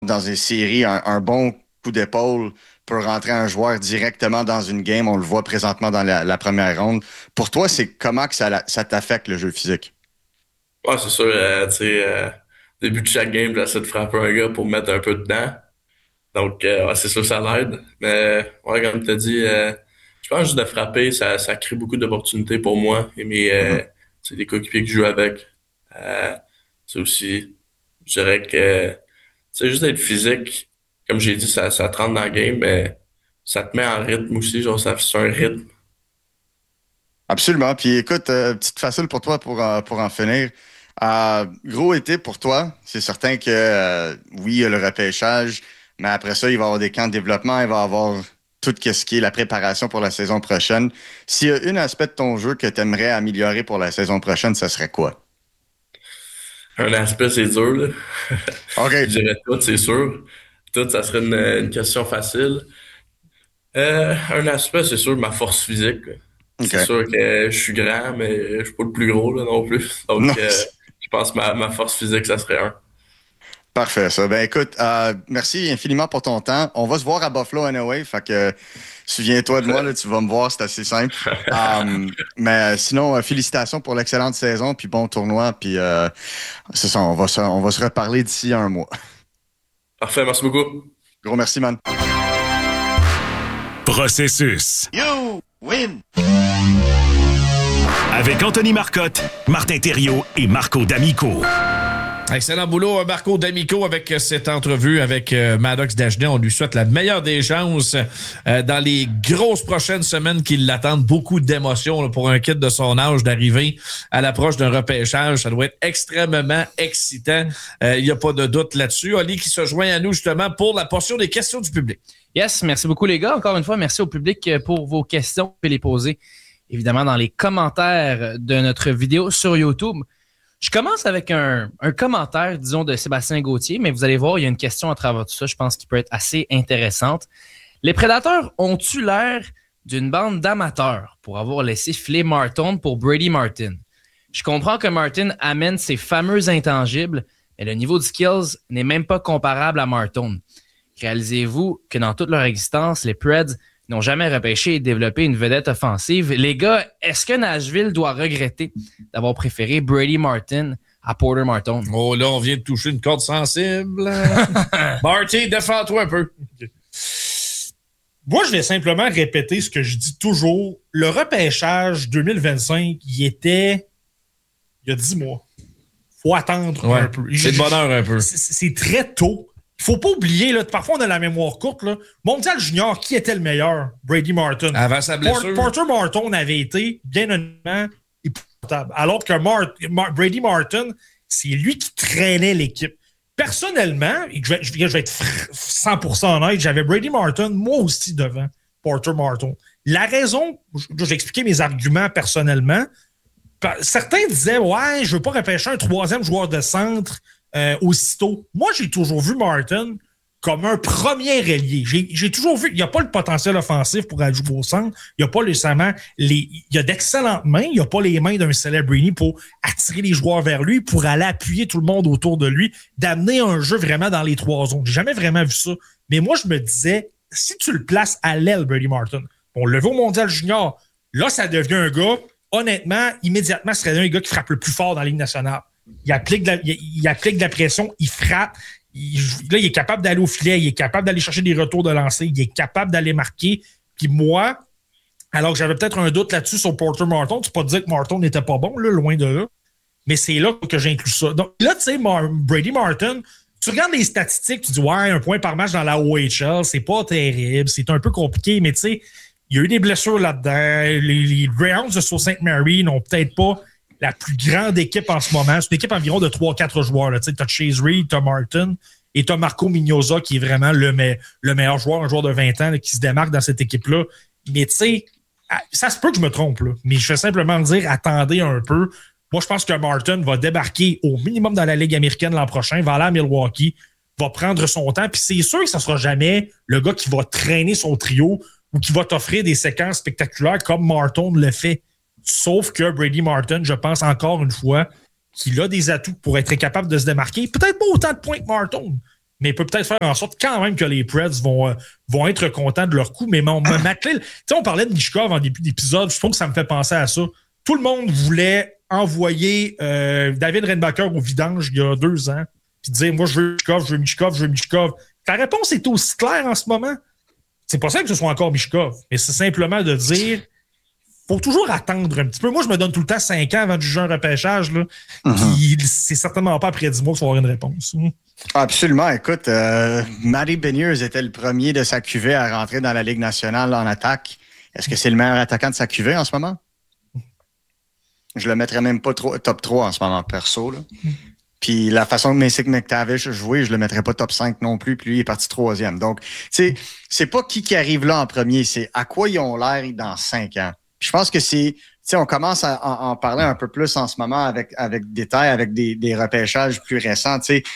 dans une série, un bon coup d'épaule peut rentrer un joueur directement dans une game. On le voit présentement dans la première ronde. Pour toi, c'est comment que ça t'affecte le jeu physique? Ouais, c'est sûr, tu sais, début de chaque game, j'essaie de frapper un gars pour me mettre un peu dedans. Donc, ouais, c'est sûr, ça l'aide. Mais, ouais, comme tu as dit, je pense juste de frapper, ça crée beaucoup d'opportunités pour moi et Mhm. c'est les coéquipiers que je joue avec. C'est aussi, je dirais que, c'est juste d'être physique. Comme j'ai dit, ça te rentre dans le game, mais ça te met en rythme aussi, genre, ça c'est un rythme. Absolument. Puis écoute, petite facile pour toi pour en finir. Gros été pour toi. C'est certain que oui, il y a le repêchage, mais après ça, il va y avoir des camps de développement, il va y avoir tout ce qui est la préparation pour la saison prochaine. S'il y a un aspect de ton jeu que tu aimerais améliorer pour la saison prochaine, ça serait quoi? Un aspect, c'est dur, là. Je OK. dirais tout, c'est sûr. Tout, ça serait une question facile. Un aspect, c'est sûr, ma force physique, là. C'est OK. sûr que je suis grand, mais je suis pas le plus gros, là, non plus. Non, Donc, je pense que ma force physique, ça serait un. parfait, ça. Ben écoute, merci infiniment pour ton temps. On va se voir à Buffalo anyway, fait que souviens-toi de moi, là, tu vas me voir, c'est assez simple. Mais sinon, félicitations pour l'excellente saison, puis bon tournoi, puis c'est ça, on va se reparler d'ici un mois. Parfait, merci beaucoup. Gros merci, man. Processus. You win! Avec Anthony Marcotte, Martin Thériault et Marco D'Amico. Excellent boulot, Marco D'Amico, avec cette entrevue avec Maddox Dagenet. On lui souhaite la meilleure des chances dans les grosses prochaines semaines qui l'attendent. Beaucoup d'émotions là, pour un kid de son âge d'arriver à l'approche d'un repêchage. Ça doit être extrêmement excitant. Il n'y a pas de doute là-dessus. Oli qui se joint à nous justement pour la portion des questions du public. Yes, merci beaucoup les gars. Encore une fois, merci au public pour vos questions. Vous pouvez les poser évidemment dans les commentaires de notre vidéo sur YouTube. Je commence avec un commentaire, disons, de Sébastien Gauthier, mais vous allez voir, il y a une question à travers tout ça, je pense, qui peut être assez intéressante. Les Prédateurs ont-tu l'air d'une bande d'amateurs pour avoir laissé filer Martin pour Brady Martin? Je comprends que Martin amène ses fameux intangibles, mais le niveau de skills n'est même pas comparable à Martin. Réalisez-vous que dans toute leur existence, les Preds n'ont jamais repêché et développé une vedette offensive. Les gars, est-ce que Nashville doit regretter d'avoir préféré Brady Martin à Porter Martin? Oh là, on vient de toucher une corde sensible. Marty, défends-toi un peu. Moi, je vais simplement répéter ce que je dis toujours. Le repêchage 2025, il était il y a 10 mois. Faut attendre un peu. C'est de bonheur un peu. C'est très tôt. Il faut pas oublier, là, parfois on a la mémoire courte. Là. Mondial Junior, qui était le meilleur? Brady Martin. Avant sa blessure. Porter Martin avait été, bien honnêtement, épouvantable. Alors que Brady Martin, c'est lui qui traînait l'équipe. Personnellement, je vais être 100% honnête, j'avais Brady Martin, moi aussi, devant Porter Martin. La raison, je vais expliquer mes arguments personnellement. Certains disaient, ouais, je veux pas repêcher un troisième joueur de centre aussitôt. Moi, j'ai toujours vu Martin comme un premier ailier. J'ai toujours vu, il n'y a pas le potentiel offensif pour aller jouer au centre. Il n'y a pas nécessairement il y a d'excellentes mains. Il n'y a pas les mains d'un Celebrini pour attirer les joueurs vers lui, pour aller appuyer tout le monde autour de lui, d'amener un jeu vraiment dans les trois zones. J'ai jamais vraiment vu ça. Mais moi, je me disais, si tu le places à l'aile, Brady Martin, on le veut au Mondial Junior, là, ça devient un gars, honnêtement, immédiatement, ce serait un gars qui frappe le plus fort dans la Ligue nationale. Il applique de la pression, il frappe. Là, il est capable d'aller au filet, il est capable d'aller chercher des retours de lancer, il est capable d'aller marquer. Puis moi, alors que j'avais peut-être un doute là-dessus sur Porter Martin, tu peux pas dire que Martin n'était pas bon, là, loin de là. Mais c'est là que j'inclus ça. Donc là, tu sais, Brady Martin, tu regardes les statistiques, tu dis, ouais, un point par match dans la OHL, c'est pas terrible, c'est un peu compliqué, mais tu sais, il y a eu des blessures là-dedans. Les Greyhounds de Sault-Sainte-Marie n'ont peut-être pas la plus grande équipe en ce moment. C'est une équipe environ de 3-4 joueurs. Tu as Chase Reed, tu as Martin et tu as Marco Mignosa qui est vraiment le meilleur joueur, un joueur de 20 ans là, qui se démarque dans cette équipe-là. Mais tu sais, ça se peut que je me trompe, là, mais je vais simplement dire, attendez un peu. Moi, je pense que Martin va débarquer au minimum dans la Ligue américaine l'an prochain, va aller à Milwaukee, va prendre son temps. Puis c'est sûr que ça ne sera jamais le gars qui va traîner son trio ou qui va t'offrir des séquences spectaculaires comme Martin le fait. Sauf que Brady Martin, je pense encore une fois qu'il a des atouts pour être capable de se démarquer. Peut-être pas autant de points que Martin, mais il peut peut-être faire en sorte quand même que les Preds vont être contents de leur coup. Mais McLean, on parlait de Michkov en début d'épisode, je trouve que ça me fait penser à ça. Tout le monde voulait envoyer David Reinbacher au vidange il y a 2 ans, puis dire, moi, je veux Michkov. Ta réponse est aussi claire en ce moment. C'est pas ça que ce soit encore Michkov, mais c'est simplement de dire, faut toujours attendre un petit peu. Moi, je me donne tout le temps 5 ans avant de juger un repêchage, là. Puis c'est certainement pas après 10 mois qu'il faut avoir une réponse. Absolument. Écoute, Matty Beniers était le premier de sa cuvée à rentrer dans la Ligue nationale en attaque. Est-ce que c'est le meilleur attaquant de sa cuvée en ce moment? Je le mettrais même pas top 3 en ce moment, perso, là. Puis la façon que Mason McTavish a joué, je le mettrais pas top 5 non plus, puis lui, il est parti 3e. Donc, c'est pas qui arrive là en premier, c'est à quoi ils ont l'air dans 5 ans. Puis je pense que on commence à en parler un peu plus en ce moment avec détail, avec des repêchages plus récents,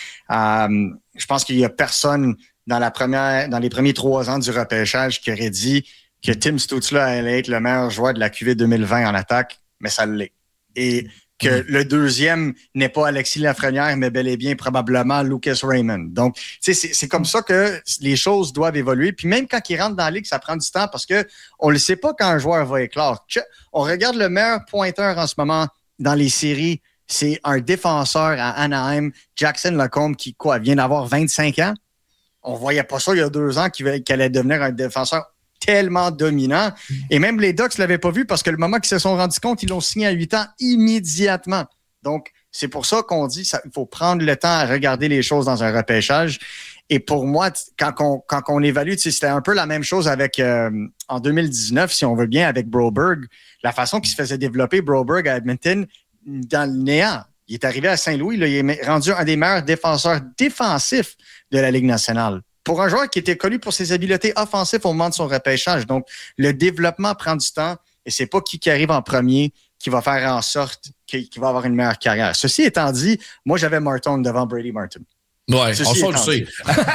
je pense qu'il y a personne dans les premiers 3 ans du repêchage qui aurait dit que Tim Stützle allait être le meilleur joueur de la QV 2020 en attaque, mais ça l'est. Et que le deuxième n'est pas Alexis Lafrenière, mais bel et bien probablement Lucas Raymond. Donc, c'est comme ça que les choses doivent évoluer. Puis même quand ils rentrent dans la ligue, ça prend du temps parce que on ne sait pas quand un joueur va éclore. On regarde le meilleur pointeur en ce moment dans les séries, c'est un défenseur à Anaheim, Jackson Lacombe, qui vient d'avoir 25 ans. On voyait pas ça il y a 2 ans qu'il allait devenir un défenseur tellement dominant. Et même les Ducks ne l'avaient pas vu parce que le moment qu'ils se sont rendus compte, ils l'ont signé à 8 ans immédiatement. Donc, c'est pour ça qu'on dit qu'il faut prendre le temps à regarder les choses dans un repêchage. Et pour moi, quand on évalue, c'était un peu la même chose avec en 2019, si on veut bien, avec Broberg. La façon qu'il se faisait développer Broberg à Edmonton dans le néant. Il est arrivé à Saint-Louis, là, il est rendu un des meilleurs défenseurs défensifs de la Ligue nationale. Pour un joueur qui était connu pour ses habiletés offensives au moment de son repêchage. Donc, le développement prend du temps et c'est pas qui arrive en premier qui va faire en sorte qu'il va avoir une meilleure carrière. Ceci étant dit, moi, j'avais Martin devant Brady Martin. Ouais, on le sait.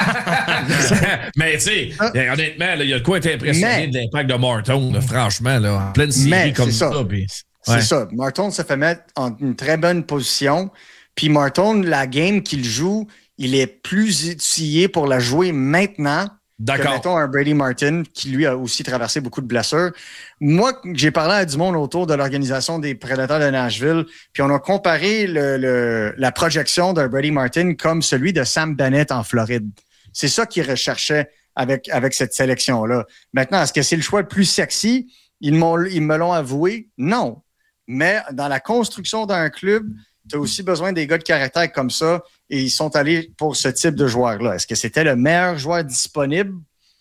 Mais tu sais, honnêtement, il y a de quoi être impressionné de l'impact de Martin, là, franchement, là, en pleine série comme ça. C'est ça. Martin se fait mettre en une très bonne position. Puis Martin, la game qu'il joue, il est plus outillé pour la jouer maintenant que, mettons, un Brady Martin qui, lui, a aussi traversé beaucoup de blessures. Moi, j'ai parlé à du monde autour de l'organisation des Prédateurs de Nashville, puis on a comparé la projection d'un Brady Martin comme celui de Sam Bennett en Floride. C'est ça qu'ils recherchaient avec cette sélection-là. Maintenant, est-ce que c'est le choix le plus sexy? Ils me l'ont avoué. Non. Mais dans la construction d'un club, tu as aussi besoin des gars de caractère comme ça et ils sont allés pour ce type de joueur-là. Est-ce que c'était le meilleur joueur disponible?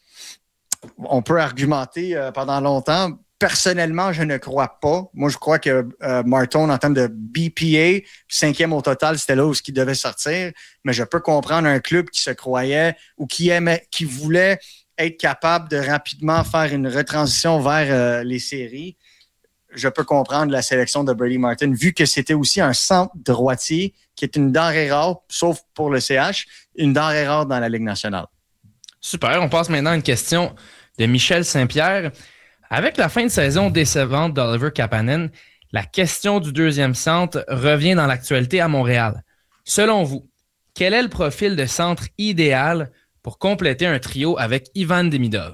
On peut argumenter pendant longtemps. Personnellement, je ne crois pas. Moi, je crois que Martin, en termes de BPA, 5e au total, c'était là où il devait sortir. Mais je peux comprendre un club qui se croyait ou qui voulait être capable de rapidement faire une retransition vers les séries. Je peux comprendre la sélection de Brady Martin, vu que c'était aussi un centre droitier qui est une denrée rare, sauf pour le CH, une denrée rare dans la Ligue nationale. Super. On passe maintenant à une question de Michel Saint-Pierre. Avec la fin de saison décevante d'Oliver Kapanen, la question du deuxième centre revient dans l'actualité à Montréal. Selon vous, quel est le profil de centre idéal pour compléter un trio avec Ivan Demidov?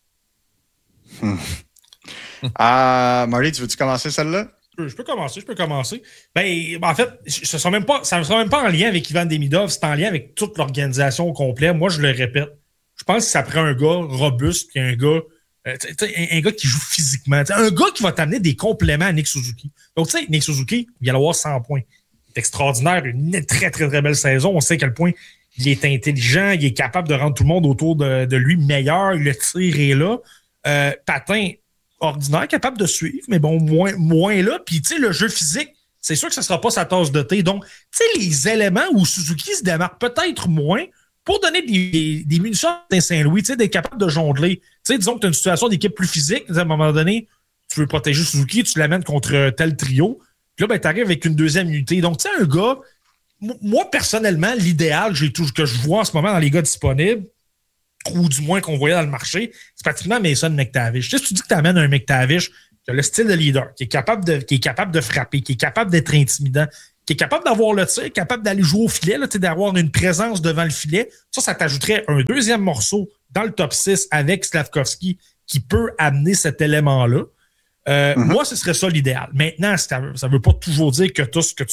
Marty, tu veux-tu commencer celle-là? Je peux commencer. Ben, en fait, ça ne sera même pas en lien avec Ivan Demidov, c'est en lien avec toute l'organisation au complet. Moi, je le répète. Je pense que ça prend un gars robuste et un gars qui joue physiquement. Un gars qui va t'amener des compléments à Nick Suzuki. Donc, tu sais, Nick Suzuki, il va avoir 100 points. C'est extraordinaire, une très, très, très belle saison. On sait à quel point il est intelligent, il est capable de rendre tout le monde autour de lui meilleur. Le tir est là. Patin, ordinaire, capable de suivre, mais bon, moins là. Puis, tu sais, le jeu physique, c'est sûr que ce ne sera pas sa tasse de thé. Donc, tu sais, les éléments où Suzuki se démarque peut-être moins pour donner des munitions à Saint-Louis, tu sais, d'être capable de jongler. Tu sais, disons que tu as une situation d'équipe plus physique. À un moment donné, tu veux protéger Suzuki, tu l'amènes contre tel trio. Puis là, ben, tu arrives avec une deuxième unité. Donc, tu sais, un gars, moi, personnellement, l'idéal que je vois en ce moment dans les gars disponibles, ou du moins qu'on voyait dans le marché, c'est pratiquement Mason McTavish. Tu sais, si tu dis que tu amènes un McTavish qui a le style de leader, qui est capable de frapper, qui est capable d'être intimidant, qui est capable d'avoir le tir, capable d'aller jouer au filet, là, d'avoir une présence devant le filet. Ça t'ajouterait un deuxième morceau dans le top 6 avec Slavkovski qui peut amener cet élément-là. Moi, ce serait ça l'idéal. Maintenant, ça ne veut pas toujours dire que tu as ce que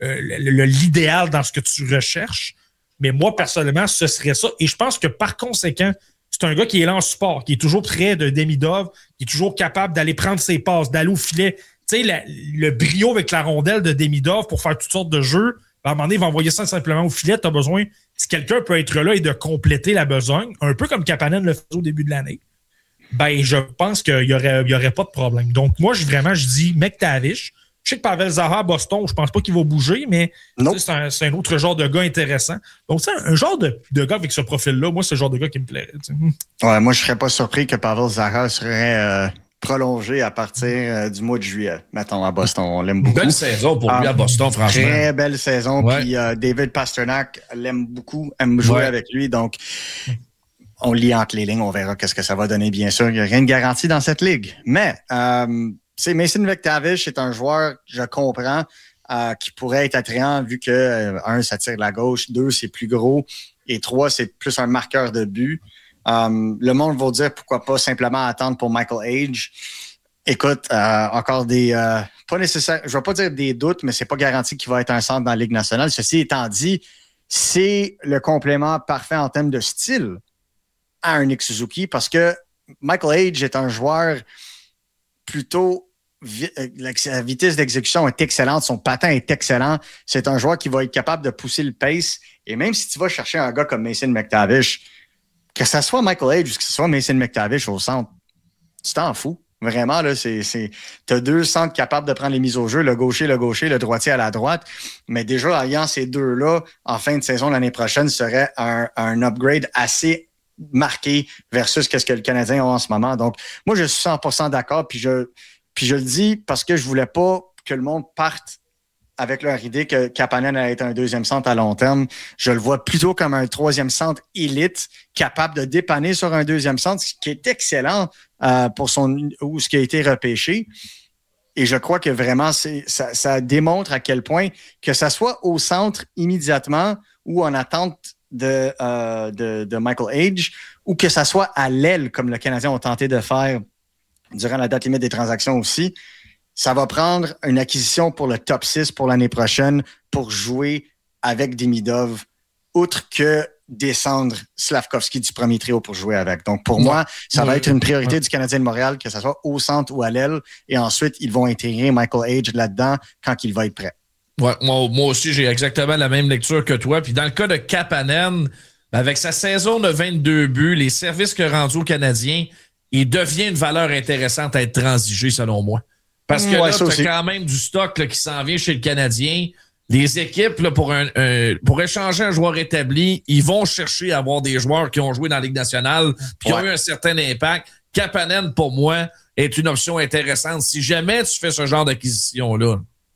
l'idéal dans ce que tu recherches. Mais moi, personnellement, ce serait ça. Et je pense que par conséquent, c'est un gars qui est là en support, qui est toujours près de Demidov, qui est toujours capable d'aller prendre ses passes, d'aller au filet. Tu sais, le brio avec la rondelle de Demidov pour faire toutes sortes de jeux, à un moment donné, il va envoyer ça simplement au filet. Tu as besoin, si quelqu'un peut être là et de compléter la besogne, un peu comme Kapanen le faisait au début de l'année, ben je pense qu'il n'y aurait pas de problème. Donc, moi, je dis McTavish. Je sais que Pavel Zaha à Boston, je pense pas qu'il va bouger, mais c'est un autre genre de gars intéressant. Donc, c'est un genre de gars avec ce profil-là. Moi, c'est le genre de gars qui me plairait. Ouais, moi, je serais pas surpris que Pavel Zaha serait prolongé à partir du mois de juillet, mettons, à Boston. On l'aime beaucoup. Belle saison pour lui à Boston, franchement. Très belle saison. Ouais. Puis David Pastrnak l'aime beaucoup, aime jouer avec lui. Donc, on lit entre les lignes, on verra qu'est-ce que ça va donner, bien sûr. Il n'y a rien de garanti dans cette ligue. Mais Mason McTavish est un joueur, je comprends, qui pourrait être attrayant vu que, un, ça tire de la gauche, deux, c'est plus gros, et trois, c'est plus un marqueur de but. Le monde va dire pourquoi pas simplement attendre pour Michael Age. Écoute, encore des... pas nécessaire, je ne vais pas dire des doutes, mais c'est pas garanti qu'il va être un centre dans la Ligue nationale. Ceci étant dit, c'est le complément parfait en termes de style à un Nick Suzuki parce que Michael Age est un joueur plutôt... Sa vitesse d'exécution est excellente, son patin est excellent. C'est un joueur qui va être capable de pousser le pace. Et même si tu vas chercher un gars comme Mason McTavish, que ce soit Michael Age ou que ce soit Mason McTavish au centre, tu t'en fous. Vraiment, là, t'as deux centres capables de prendre les mises au jeu, le gaucher, le droitier à la droite. Mais déjà, ayant ces deux-là en fin de saison l'année prochaine serait un upgrade assez marqué versus ce que le Canadien a en ce moment. Donc, moi, je suis 100% d'accord. Puis je le dis parce que je voulais pas que le monde parte avec leur idée que Kapanen allait être un deuxième centre à long terme. Je le vois plutôt comme un troisième centre élite, capable de dépanner sur un deuxième centre, ce qui est excellent pour ce qui a été repêché. Et je crois que vraiment, ça démontre à quel point que ça soit au centre immédiatement ou en attente de Michael Age, ou que ça soit à l'aile, comme le Canadien ont tenté de faire durant la date limite des transactions aussi, ça va prendre une acquisition pour le top 6 pour l'année prochaine pour jouer avec Demidov, outre que descendre Slavkovski du premier trio pour jouer avec. Donc, pour moi, ça va être une priorité du Canadien de Montréal, que ce soit au centre ou à l'aile. Et ensuite, ils vont intégrer Michael Age là-dedans quand il va être prêt. Ouais, moi aussi, j'ai exactement la même lecture que toi. Puis dans le cas de Kapanen, avec sa saison de 22 buts, les services que rendus aux Canadiens, il devient une valeur intéressante à être transigé, selon moi. Parce que là, tu as quand même du stock là, qui s'en vient chez le Canadien. Les équipes, là, pour échanger un joueur établi, ils vont chercher à avoir des joueurs qui ont joué dans la Ligue nationale puis qui ont eu un certain impact. Kapanen, pour moi, est une option intéressante si jamais tu fais ce genre d'acquisition-là.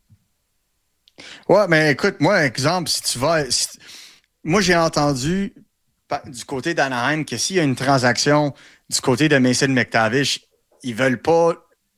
Ouais, mais écoute, moi, exemple, si tu vas... moi, j'ai entendu du côté d'Anaheim que s'il y a une transaction du côté de Mason McTavish, ils veulent pas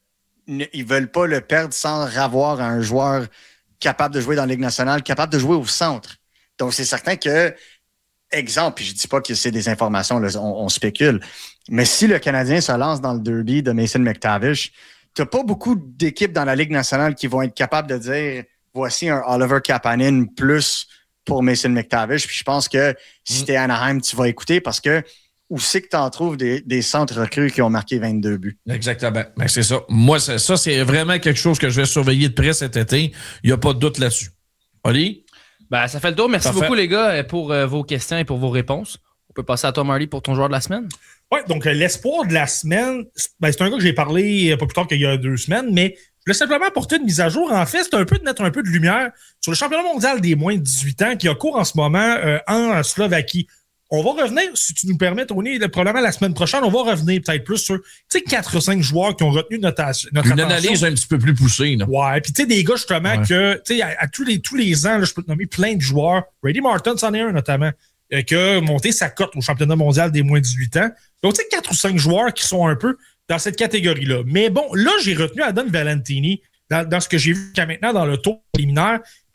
le perdre sans avoir un joueur capable de jouer dans la Ligue nationale, capable de jouer au centre. Donc, c'est certain que, exemple, puis je dis pas que c'est des informations, là, on spécule, mais si le Canadien se lance dans le derby de Mason McTavish, t'as pas beaucoup d'équipes dans la Ligue nationale qui vont être capables de dire voici un Oliver Kapanen plus pour Mason McTavish. Puis je pense que si t'es Anaheim, tu vas écouter parce que où c'est que tu en trouves des centres recrues qui ont marqué 22 buts? Exactement. Ben, c'est ça. Moi, ça, c'est vraiment quelque chose que je vais surveiller de près cet été. Il n'y a pas de doute là-dessus. Oli? Ben, ça fait le tour. Merci beaucoup, les gars, pour vos questions et pour vos réponses. On peut passer à toi, Marley, pour ton joueur de la semaine. Oui, donc l'espoir de la semaine, c'est un gars que j'ai parlé pas plus tard qu'il y a 2 semaines, mais je voulais simplement apporter une mise à jour. En fait, c'est un peu de mettre un peu de lumière sur le championnat mondial des moins de 18 ans qui a cours en ce moment en Slovaquie. On va revenir, si tu nous permets, Tony, probablement la semaine prochaine, on va revenir peut-être plus sur 4 ou 5 joueurs qui ont retenu notre attention. Une analyse un petit peu plus poussée. Là. Ouais, puis tu sais, des gars justement que, tu sais, à tous les ans, là, je peux te nommer plein de joueurs. Brady Martin, c'en est un notamment, qui a monté sa cote au championnat mondial des moins de 18 ans. Donc, tu sais, 4 ou 5 joueurs qui sont un peu dans cette catégorie-là. Mais bon, là, j'ai retenu Adam Valentini dans ce que j'ai vu jusqu'à maintenant dans le tour préliminaire.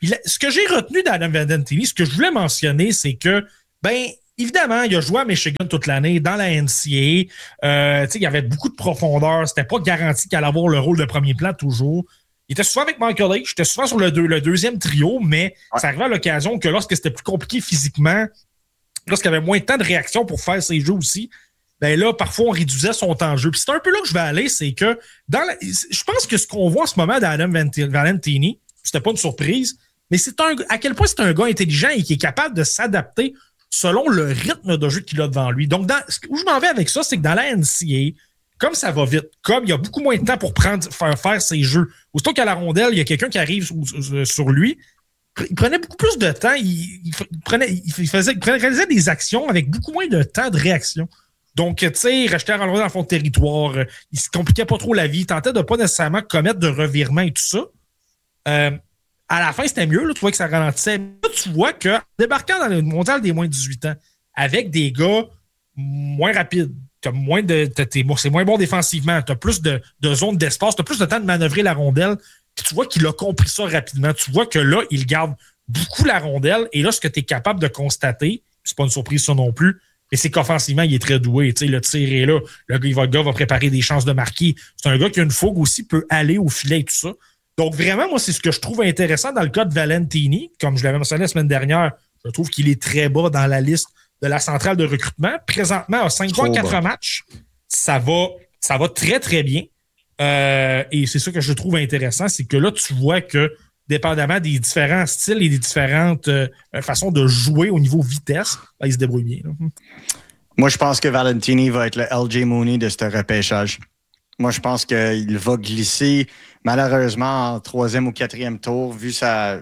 Ce que j'ai retenu d'Adam Valentini, ce que je voulais mentionner, c'est que, évidemment, il a joué à Michigan toute l'année, dans la NCAA. Il y avait beaucoup de profondeur. C'était pas garanti qu'il allait avoir le rôle de premier plan toujours. Il était souvent avec Michael H. J'étais souvent sur le deuxième trio, mais ça arrivait à l'occasion que lorsque c'était plus compliqué physiquement, lorsqu'il y avait moins de temps de réaction pour faire ses jeux aussi, là, parfois, on réduisait son temps de jeu. Puis c'est un peu là que je vais aller, c'est que je pense que ce qu'on voit en ce moment d'Adam Valentini, c'était pas une surprise, mais à quel point c'est un gars intelligent et qui est capable de s'adapter selon le rythme de jeu qu'il a devant lui. Donc, où je m'en vais avec ça, c'est que dans la NCAA, comme ça va vite, comme il y a beaucoup moins de temps pour faire ses jeux, aussitôt qu'à la rondelle, il y a quelqu'un qui arrive sur lui, il prenait beaucoup plus de temps, il réalisait des actions avec beaucoup moins de temps de réaction. Donc, tu sais, il restait dans le fond de territoire, il se compliquait pas trop la vie, il tentait de pas nécessairement commettre de revirements et tout ça. À la fin, c'était mieux, là, tu vois que ça ralentissait. Là, tu vois que, débarquant dans le mondial des moins de 18 ans, avec des gars moins rapides, c'est moins bon défensivement, tu as plus de zones d'espace, tu as plus de temps de manœuvrer la rondelle, puis tu vois qu'il a compris ça rapidement. Tu vois que là, il garde beaucoup la rondelle, et là, ce que tu es capable de constater, c'est pas une surprise ça non plus, mais c'est qu'offensivement, il est très doué. Tu sais, le tir est là, le gars va préparer des chances de marquer. C'est un gars qui a une fougue aussi, peut aller au filet et tout ça. Donc, vraiment, moi, c'est ce que je trouve intéressant dans le cas de Valentini. Comme je l'avais mentionné la semaine dernière, je trouve qu'il est très bas dans la liste de la centrale de recrutement. Présentement, à 5 points, 4 matchs, ça va très, très bien. Et c'est ça que je trouve intéressant, c'est que là, tu vois que, dépendamment des différents styles et des différentes façons de jouer au niveau vitesse, il se débrouille bien. Là. Moi, je pense que Valentini va être le LJ Mooney de ce repêchage. Moi, je pense qu'il va glisser, malheureusement, en 3e ou 4e tour, vu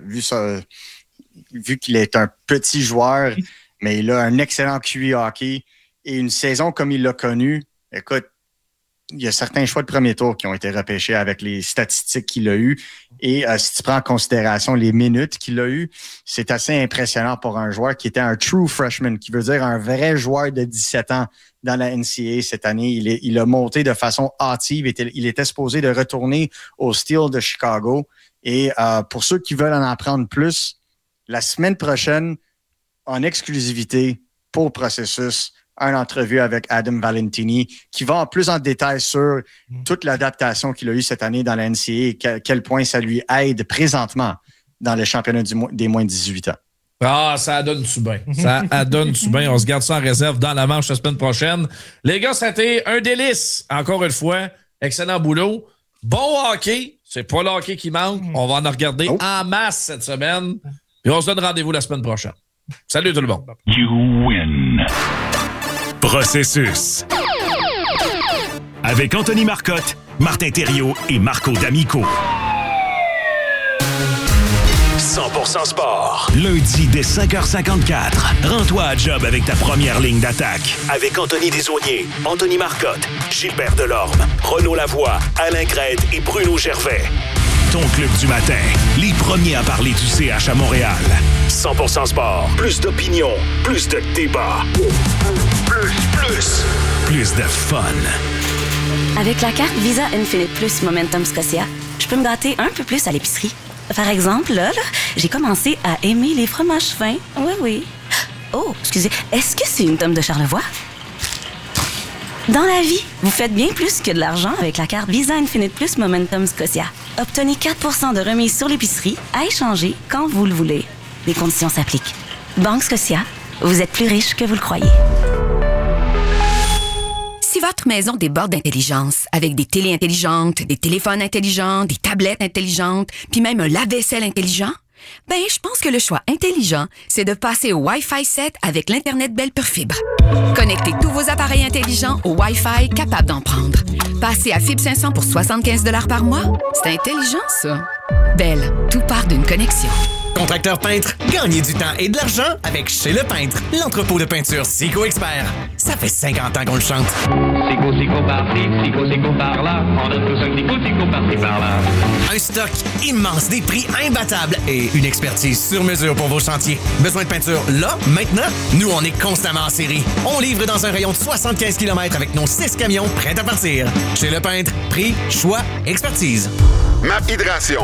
qu'il est un petit joueur, mais il a un excellent QI hockey et une saison comme il l'a connue. Écoute, il y a certains choix de premier tour qui ont été repêchés avec les statistiques qu'il a eues. Et si tu prends en considération les minutes qu'il a eues, c'est assez impressionnant pour un joueur qui était un true freshman, qui veut dire un vrai joueur de 17 ans dans la NCAA cette année. Il a monté de façon hâtive. Il était supposé de retourner au Steel de Chicago. Et pour ceux qui veulent en apprendre plus, la semaine prochaine, en exclusivité pour Processus, une entrevue avec Adam Valentini qui va en plus en détail sur toute l'adaptation qu'il a eue cette année dans la NCAA et quel point ça lui aide présentement dans le championnat des moins de 18 ans. Ah, ça adonne-tu bien. Ça adonne-tu bien. On se garde ça en réserve dans la manche la semaine prochaine. Les gars, ça a été un délice. Encore une fois, excellent boulot. Bon hockey. C'est pas le hockey qui manque. On va en regarder en masse cette semaine. Puis on se donne rendez-vous la semaine prochaine. Salut tout le monde. You win. Processus. Avec Anthony Marcotte, Martin Thériault et Marco D'Amico. 100% sport. Lundi dès 5h54. Rends-toi à job avec ta première ligne d'attaque. Avec Anthony Desaulniers, Anthony Marcotte, Gilbert Delorme, Renaud Lavoie, Alain Crête et Bruno Gervais. Ton club du matin. Les premiers à parler du CH à Montréal. 100% sport. Plus d'opinion. Plus de débat. Plus de fun. Avec la carte Visa Infinite Plus Momentum Scotia, je peux me gâter un peu plus à l'épicerie. Par exemple, là, j'ai commencé à aimer les fromages fins. Oui. Oh, excusez, est-ce que c'est une tome de Charlevoix? Dans la vie, vous faites bien plus que de l'argent avec la carte Visa Infinite Plus Momentum Scotia. Obtenez 4% de remise sur l'épicerie à échanger quand vous le voulez. Les conditions s'appliquent. Banque Scotia, vous êtes plus riche que vous le croyez. Si votre maison déborde d'intelligence, avec des télés intelligentes, des téléphones intelligents, des tablettes intelligentes, puis même un lave-vaisselle intelligent, ben, je pense que le choix intelligent, c'est de passer au Wi-Fi 7 avec l'Internet Bell Pure Fibre. Connectez tous vos appareils intelligents au Wi-Fi capable d'en prendre. Passez à Fibre 500 pour 75 $ par mois. C'est intelligent, ça. Bell, tout part d'une connexion. Contracteur peintre, gagnez du temps et de l'argent avec Chez Le Peintre, l'entrepôt de peinture Sico Expert. Ça fait 50 ans qu'on le chante. Sico par-ci, Sico par-là. On donne tous un petit coup, Sico par-ci, par-là. Un stock immense, des prix imbattables et une expertise sur mesure pour vos chantiers. Besoin de peinture là, maintenant? Nous, on est constamment en série. On livre dans un rayon de 75 km avec nos 6 camions prêts à partir. Chez Le Peintre, prix, choix, expertise. MAP Hydration.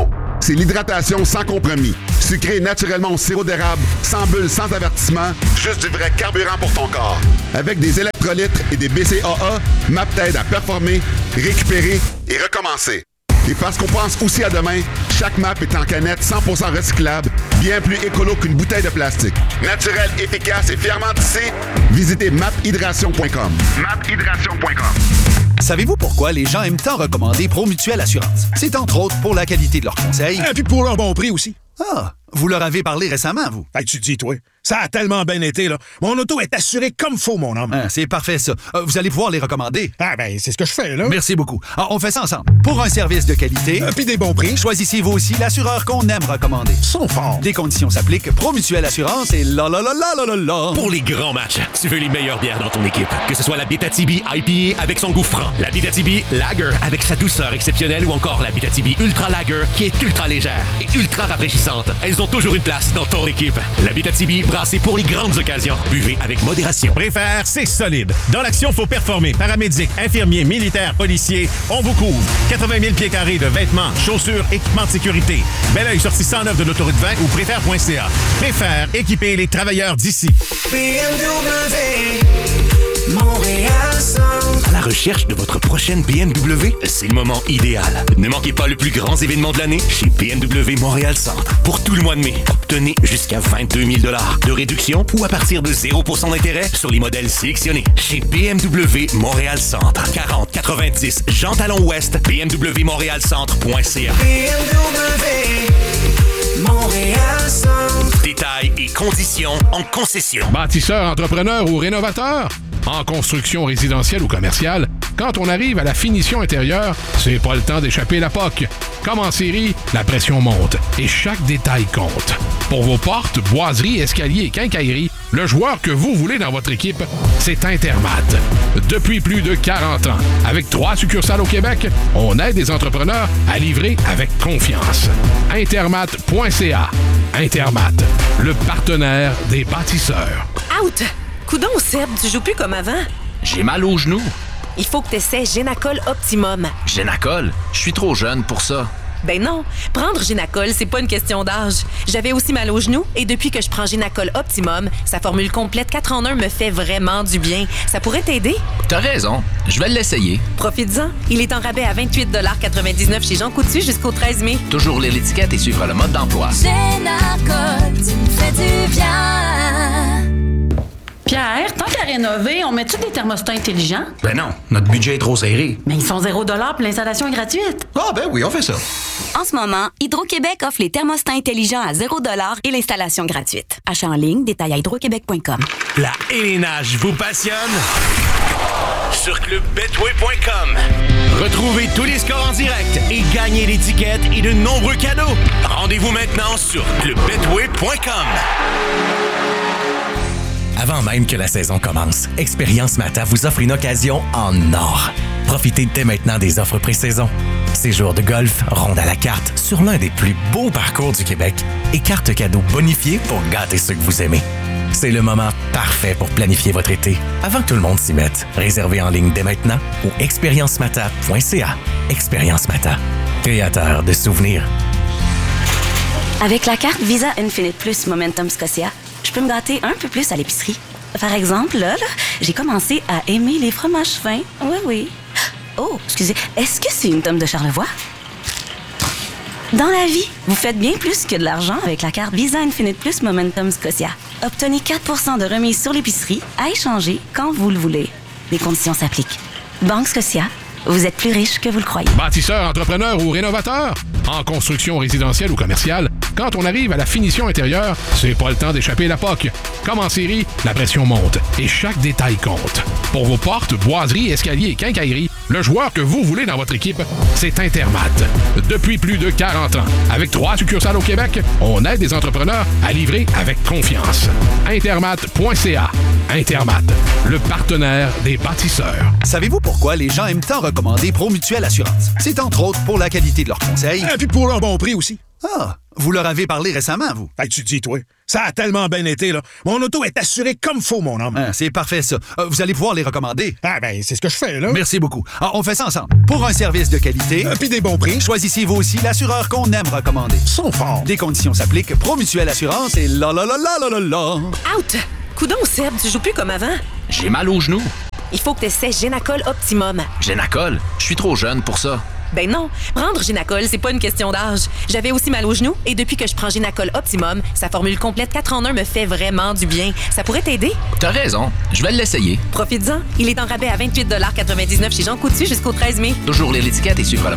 c'est l'hydratation sans compromis. Sucré naturellement au sirop d'érable, sans bulles, sans avertissement, juste du vrai carburant pour ton corps. Avec des électrolytes et des BCAA, MAP t'aide à performer, récupérer et recommencer. Et parce qu'on pense aussi à demain, chaque MAP est en canette 100% recyclable, bien plus écolo qu'une bouteille de plastique. Naturel, efficace et fièrement tissé, visitez maphydration.com. maphydration.com. Savez-vous pourquoi les gens aiment tant recommander Promutuelle Assurance? C'est entre autres pour la qualité de leurs conseils. Et puis pour leur bon prix aussi. Ah, vous leur avez parlé récemment, vous? Hey, tu te dis, toi, ça a tellement bien été, là. Mon auto est assurée comme faut, mon homme. Ah, c'est parfait, ça. Vous allez pouvoir les recommander. Ah, ben, c'est ce que je fais, là. Merci beaucoup. Alors, on fait ça ensemble. Pour un service de qualité... puis des bons prix. Choisissez vous aussi l'assureur qu'on aime recommander. Ils sont forts. Des conditions s'appliquent. Promutuelle Assurance et la. Pour les grands matchs, tu veux les meilleures bières dans ton équipe. Que ce soit la Abitibi IPA avec son goût franc, la Abitibi Lager avec sa douceur exceptionnelle ou encore la Abitibi Ultra Lager qui est ultra légère et ultra rafraîchissante. Elles ont toujours une place dans ton équipe. La Abitibi brassée pour les grandes occasions. Buvez avec modération. Préfère, c'est solide. Dans l'action, faut performer. Paramédic, infirmier, militaire, policier, on vous couvre. 80 000 pieds carrés de vêtements, chaussures, équipements de sécurité. Bel-Oeil, sortie 109 de l'autoroute 20 ou préfère.ca. Préfère équiper les travailleurs d'ici. BMW, Montréal Centre. À la recherche de votre prochaine BMW? C'est le moment idéal. Ne manquez pas le plus grand événement de l'année chez BMW Montréal Centre. Pour tout le mois de mai, obtenez jusqu'à 22 000 $ de réduction ou à partir de 0% d'intérêt sur les modèles sélectionnés. Chez BMW Montréal Centre. 4090 Jean Talon Ouest, bmwmontrealcentre.ca. BMW, Montréal Centre. Détails et conditions en concession. Bâtisseur, entrepreneur ou rénovateur? En construction résidentielle ou commerciale, quand on arrive à la finition intérieure, c'est pas le temps d'échapper la POC. Comme en série, la pression monte et chaque détail compte. Pour vos portes, boiseries, escaliers et quincailleries, le joueur que vous voulez dans votre équipe, c'est Intermat. Depuis plus de 40 ans, avec 3 succursales au Québec, on aide les entrepreneurs à livrer avec confiance. Intermat.ca. Intermat, le partenaire des bâtisseurs. Out! Coudon, Seb, tu joues plus comme avant. J'ai mal aux genoux. Il faut que tu essaies Génacol Optimum. Génacol? Je suis trop jeune pour ça. Ben non, prendre Génacol, c'est pas une question d'âge. J'avais aussi mal aux genoux et depuis que je prends Génacol Optimum, sa formule complète 4 en 1 me fait vraiment du bien. Ça pourrait t'aider? T'as raison, je vais l'essayer. Profites-en. Il est en rabais à 28,99 chez Jean Coutu jusqu'au 13 mai. Toujours lire l'étiquette et suivre le mode d'emploi. Génacol, tu me fais du bien. Pierre, tant qu'à rénover, on met-tu des thermostats intelligents? Ben non, notre budget est trop serré. Mais ils sont 0 $ puis l'installation est gratuite. Ah ben oui, on fait ça. En ce moment, Hydro-Québec offre les thermostats intelligents à 0 $ et l'installation gratuite. Achat en ligne, détail à hydroquebec.com. La élénage vous passionne? Sur clubbetway.com. Retrouvez tous les scores en direct et gagnez l'étiquette et de nombreux cadeaux. Rendez-vous maintenant sur clubbetway.com. Avant même que la saison commence, Expérience Mata vous offre une occasion en or. Profitez dès maintenant des offres pré-saison. Séjour de golf, ronde à la carte sur l'un des plus beaux parcours du Québec et carte cadeau bonifiée pour gâter ceux que vous aimez. C'est le moment parfait pour planifier votre été avant que tout le monde s'y mette. Réservez en ligne dès maintenant au expériencemata.ca. Expérience Mata, créateur de souvenirs. Avec la carte Visa Infinite Plus Momentum Scotia, je peux me gâter un peu plus à l'épicerie. Par exemple, là, j'ai commencé à aimer les fromages fins. Oui. Oh, excusez, est-ce que c'est une tome de Charlevoix? Dans la vie, vous faites bien plus que de l'argent avec la carte Visa Infinite Plus Momentum Scotia. Obtenez 4 % de remise sur l'épicerie à échanger quand vous le voulez. Les conditions s'appliquent. Banque Scotia, vous êtes plus riche que vous le croyez. Bâtisseur, entrepreneur ou rénovateur? En construction résidentielle ou commerciale, quand on arrive à la finition intérieure, c'est pas le temps d'échapper la POC. Comme en série, la pression monte et chaque détail compte. Pour vos portes, boiseries, escaliers et quincailleries, le joueur que vous voulez dans votre équipe, c'est Intermat. Depuis plus de 40 ans, avec 3 succursales au Québec, on aide les entrepreneurs à livrer avec confiance. Intermat.ca. Intermat, le partenaire des bâtisseurs. Savez-vous pourquoi les gens aiment tant recommander Promutuelle Assurance? C'est entre autres pour la qualité de leurs conseils. Et puis pour leur bon prix aussi. Ah, Vous leur avez parlé récemment, vous? Hey, tu dis, toi. Ça a tellement bien été, là. Mon auto est assurée comme faut, mon homme. Ah, c'est parfait, ça. Vous allez pouvoir les recommander. Ah, ben, c'est ce que je fais, là. Merci beaucoup. On fait ça ensemble. Pour un service de qualité... Puis des bons prix. Choisissez vous aussi l'assureur qu'on aime recommander. Ils sont forts. Des conditions s'appliquent. Promutuelle Assurance et la la la la la la la. Out! Coudon, Seb, tu joues plus comme avant. J'ai mal au genou. Il faut que tu essaies Génacol Optimum. Génacol? Je suis trop jeune pour ça. Ben non, prendre Génacol, c'est pas une question d'âge. J'avais aussi mal au genou et depuis que je prends Génacol Optimum, sa formule complète 4 en 1 me fait vraiment du bien. Ça pourrait t'aider? T'as raison, je vais l'essayer. Profites-en. Il est en rabais à 28,99 chez Jean Coutu jusqu'au 13 mai. Toujours lire l'étiquette et suivre le